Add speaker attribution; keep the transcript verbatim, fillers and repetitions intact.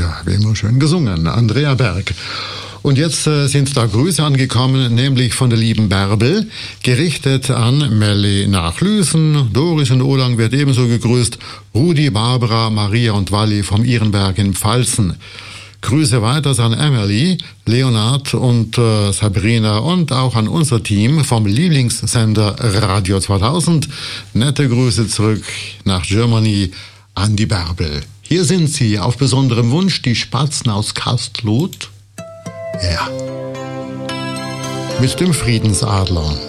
Speaker 1: Ja, wie immer schön gesungen, Andrea Berg. Und jetzt äh, sind da Grüße angekommen, nämlich von der lieben Bärbel, gerichtet an Melli nach Lüsen. Doris in Olang wird ebenso gegrüßt. Rudi, Barbara, Maria und Walli vom Ihrenberg in Pfalzen. Grüße weiters an Emily, Leonard und äh, Sabrina und auch an unser Team vom Lieblingssender Radio zweitausend. Nette Grüße zurück nach Germany an die Bärbel. Hier sind sie, auf besonderem Wunsch, die Spatzen aus Kastelruth. Ja, mit dem Friedensadler.